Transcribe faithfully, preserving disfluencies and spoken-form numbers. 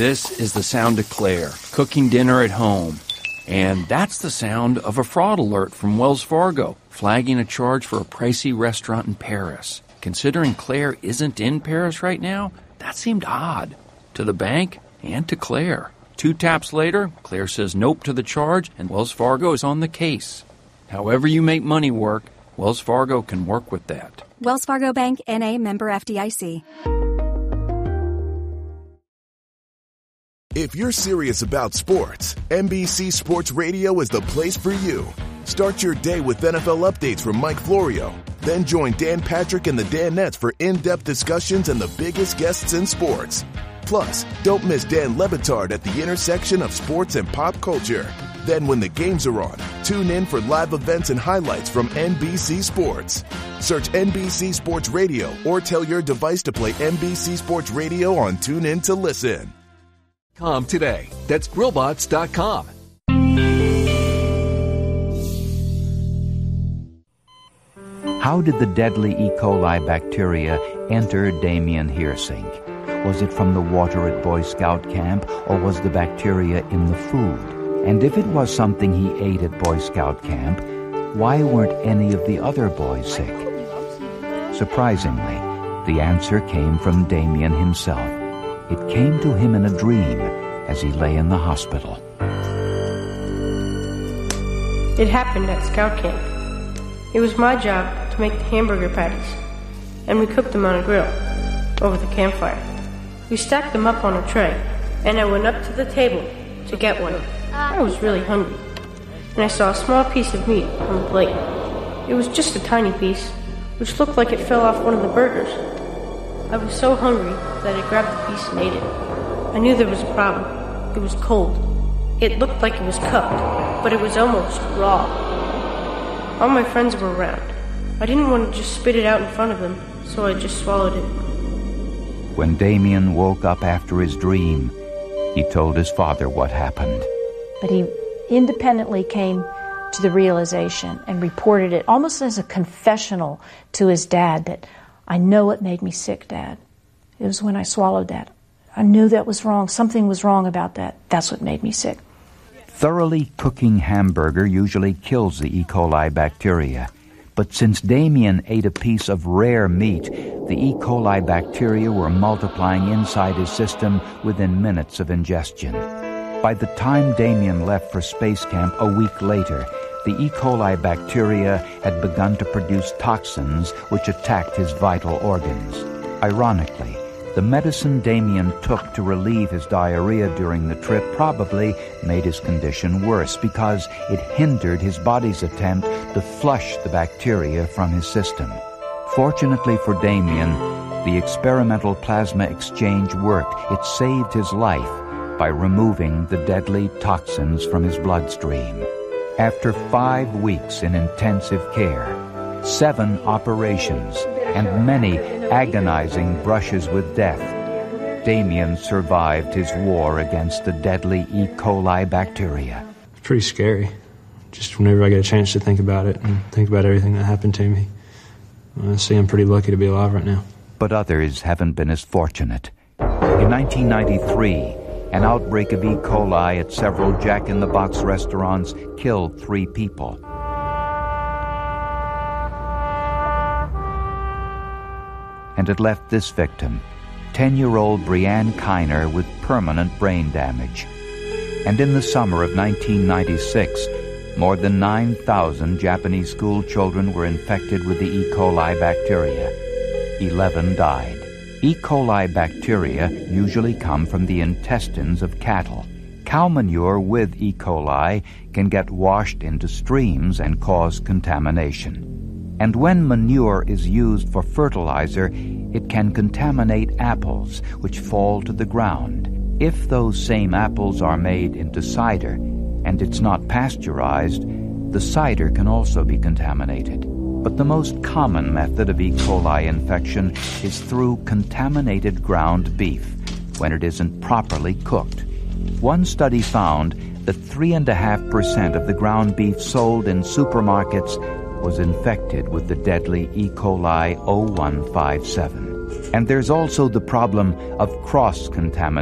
This is the sound of Claire, cooking dinner at home. And that's the sound of a fraud alert from Wells Fargo, flagging a charge for a pricey restaurant in Paris. Considering Claire isn't in Paris right now, that seemed odd. To the bank and to Claire. Two taps later, Claire says nope to the charge, and Wells Fargo is on the case. However you make money work, Wells Fargo can work with that. Wells Fargo Bank, N A, member F D I C. If you're serious about sports, N B C Sports Radio is the place for you. Start your day with N F L updates from Mike Florio. Then join Dan Patrick and the Danettes for in-depth discussions and the biggest guests in sports. Plus, don't miss Dan Le Batard at the intersection of sports and pop culture. Then when the games are on, tune in for live events and highlights from N B C Sports. Search N B C Sports Radio or tell your device to play N B C Sports Radio on TuneIn to listen. Com today. That's grillbots dot com. How did the deadly E. coli bacteria enter Damien Hirsink? Was it from the water at Boy Scout camp, or was the bacteria in the food? And if it was something he ate at Boy Scout camp, why weren't any of the other boys sick? Surprisingly, the answer came from Damien himself. It came to him in a dream as he lay in the hospital. It happened at Scout camp. It was my job to make the hamburger patties, and we cooked them on a grill over the campfire. We stacked them up on a tray, and I went up to the table to get one. I was really hungry, and I saw a small piece of meat on the plate. It was just a tiny piece, which looked like it fell off one of the burgers. I was so hungry that I grabbed the piece and ate it. I knew there was a problem. It was cold. It looked like it was cooked, but it was almost raw. All my friends were around. I didn't want to just spit it out in front of them, so I just swallowed it. When Damien woke up after his dream, he told his father what happened. But he independently came to the realization and reported it almost as a confessional to his dad that, I know it made me sick, Dad. It was when I swallowed that. I knew that was wrong. Something was wrong about that. That's what made me sick. Thoroughly cooking hamburger usually kills the E. coli bacteria. But since Damien ate a piece of rare meat, the E. coli bacteria were multiplying inside his system within minutes of ingestion. By the time Damien left for space camp a week later, the E. coli bacteria had begun to produce toxins which attacked his vital organs. Ironically, the medicine Damien took to relieve his diarrhea during the trip probably made his condition worse because it hindered his body's attempt to flush the bacteria from his system. Fortunately for Damien, the experimental plasma exchange worked. It saved his life by removing the deadly toxins from his bloodstream. After five weeks in intensive care, seven operations, and many agonizing brushes with death, Damien survived his war against the deadly E. coli bacteria. It's pretty scary. Just whenever I get a chance to think about it and think about everything that happened to me, I see I'm pretty lucky to be alive right now. But others haven't been as fortunate. In nineteen ninety-three, an outbreak of E. coli at several Jack-in-the-Box restaurants killed three people. And it left this victim, ten-year-old Brianne Kiner, with permanent brain damage. And in the summer of nineteen ninety-six, more than nine thousand Japanese school children were infected with the E. coli bacteria. Eleven died. E. coli bacteria usually come from the intestines of cattle. Cow manure with E. coli can get washed into streams and cause contamination. And when manure is used for fertilizer, it can contaminate apples, which fall to the ground. If those same apples are made into cider, and it's not pasteurized, the cider can also be contaminated. But the most common method of E. coli infection is through contaminated ground beef, when it isn't properly cooked. One study found that three point five percent of the ground beef sold in supermarkets was infected with the deadly E. coli oh one five seven. And there's also the problem of cross-contamination.